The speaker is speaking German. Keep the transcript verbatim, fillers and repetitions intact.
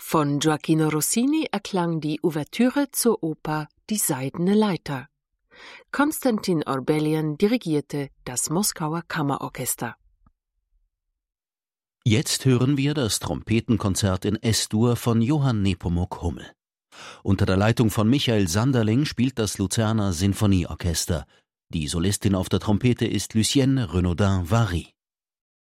Von Gioacchino Rossini erklang die Ouvertüre zur Oper Die Seidene Leiter. Konstantin Orbelian dirigierte das Moskauer Kammerorchester. Jetzt hören wir das Trompetenkonzert in Es-Dur von Johann Nepomuk Hummel. Unter der Leitung von Michael Sanderling spielt das Luzerner Sinfonieorchester. Die Solistin auf der Trompete ist Lucienne Renaudin-Vary.